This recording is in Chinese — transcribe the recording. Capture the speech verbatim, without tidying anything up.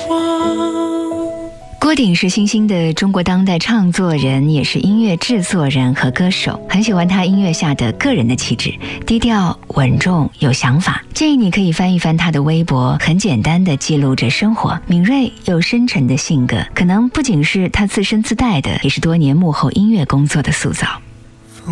郭顶是新兴的中国当代唱作人，也是音乐制作人和歌手，很喜欢他音乐下的个人的气质，低调稳重有想法。建议你可以翻一翻他的微博，很简单的记录着生活，敏锐又深沉的性格，可能不仅是他自身自带的，也是多年幕后音乐工作的塑造。